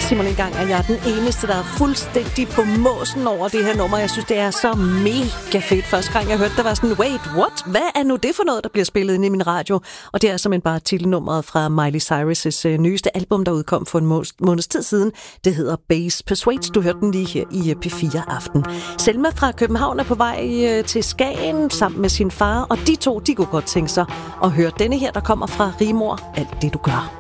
Simon, engang er jeg den eneste, der er fuldstændig på måsen over det her nummer. Jeg synes, det er så mega fedt. Første gang, jeg hørte, der var sådan, wait, what? Hvad er nu det for noget, der bliver spillet inde i min radio? Og det er simpelthen bare titelnummeret fra Miley Cyrus' nyeste album, der udkom for en måneds tid siden. Det hedder Bass Persuades. Du hørte den lige her i P4 Aften. Selma fra København er på vej til Skagen sammen med sin far, og de to, de kunne godt tænke sig at høre denne her, der kommer fra Rigmor, Alt det du gør.